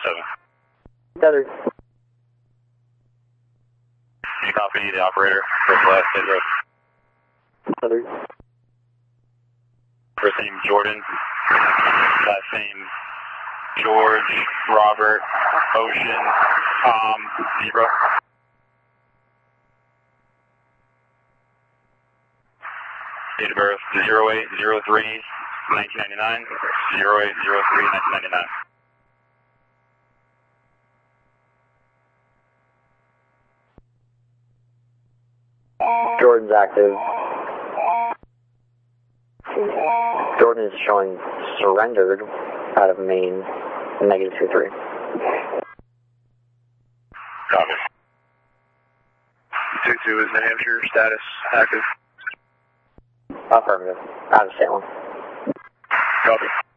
7. Other. Can you copy the operator? First last state road. Other. First name Jordan. Last name George, Robert, Ocean, Tom, Zebra. Date of birth 0803-1999. 0803-1999. Jordan's active. Jordan is showing surrendered out of Maine, -23. Copy. 22 is New Hampshire, status active. Affirmative. Out of Salem. Copy.